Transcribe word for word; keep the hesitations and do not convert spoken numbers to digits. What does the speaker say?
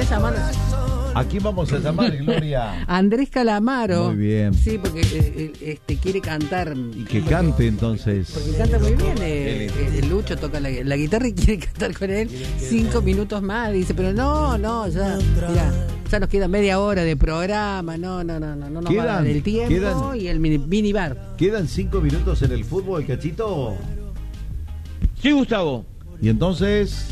llamar. ¿A quién vamos a llamar, Gloria? Andrés Calamaro. Muy bien. Sí, porque eh, este quiere cantar. Y que cante entonces. Porque canta muy bien. Eh, eh, Lucho toca la, la guitarra y quiere cantar con él cinco minutos más. Dice, pero no, no, ya, mira, ya nos queda media hora de programa. No, no, no, no, no nos va a dar el tiempo quedan, y el mini, minibar. ¿Quedan cinco minutos en el fútbol, Cachito? Sí, Gustavo. Y entonces...